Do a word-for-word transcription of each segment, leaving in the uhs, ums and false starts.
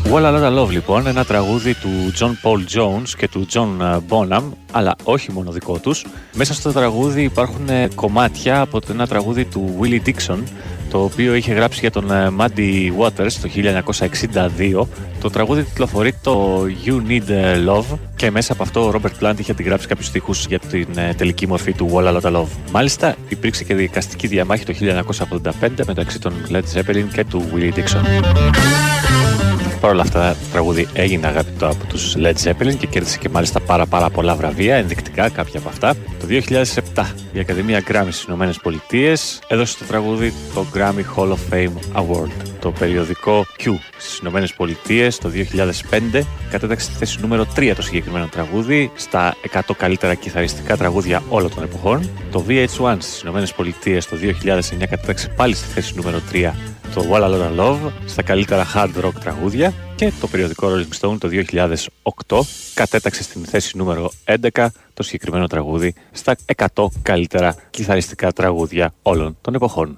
What a Lot of Love λοιπόν, ένα τραγούδι του John Paul Jones και του John Bonham, αλλά όχι μόνο δικό τους. Μέσα στο τραγούδι υπάρχουν κομμάτια από ένα τραγούδι του Willie Dixon, το οποίο είχε γράψει για τον Muddy Waters το χίλια εννιακόσια εξήντα δύο. Το τραγούδι τιτλοφορεί το You Need Love και μέσα από αυτό ο Robert Plant είχε αντιγράψει κάποιους στίχους για την τελική μορφή του What a Lot of Love. Μάλιστα υπήρξε και δικαστική διαμάχη το χίλια εννιακόσια ογδόντα πέντε μεταξύ των Led Zeppelin και του Willie Dixon. Παρ' όλα αυτά, το τραγούδι έγινε αγαπητό από τους Led Zeppelin και κέρδισε και μάλιστα πάρα πάρα πολλά βραβεία, ενδεικτικά κάποια από αυτά. Το δύο χιλιάδες επτά η Ακαδημία Grammy στις Ηνωμένες Πολιτείες έδωσε στο τραγούδι το Grammy Hall of Fame Award. Το περιοδικό Q στις Ηνωμένες Πολιτείες το δύο χιλιάδες πέντε κατέταξε στη θέση νούμερο τρία το συγκεκριμένο τραγούδι στα εκατό καλύτερα κιθαριστικά τραγούδια όλων των εποχών. Το βι έιτς ουάν στις Ηνωμένες Πολιτείες το δύο χιλιάδες εννιά κατέταξε πάλι στη θέση νούμερο τρία το What a Lot of Love στα καλύτερα hard rock τραγούδια και το περιοδικό Rolling Stone το δύο χιλιάδες οκτώ κατέταξε στην θέση νούμερο έντεκα το συγκεκριμένο τραγούδι στα εκατό καλύτερα κιθαριστικά τραγούδια όλων των εποχών.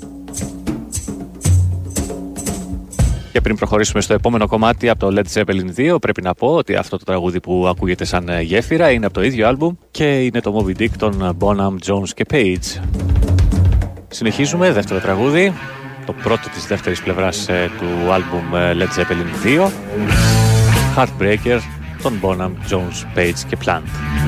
Και πριν προχωρήσουμε στο επόμενο κομμάτι από το Led Zeppelin δύο, πρέπει να πω ότι αυτό το τραγούδι που ακούγεται σαν γέφυρα είναι από το ίδιο άλμπουμ και είναι το Moby Dick των Bonham, Jones και Page. Συνεχίζουμε, δεύτερο τραγούδι, το πρώτο της δεύτερης πλευράς ε, του άλμπουμ ε, Led Zeppelin δύο, Heartbreaker των Bonham, Jones, Page και Plant.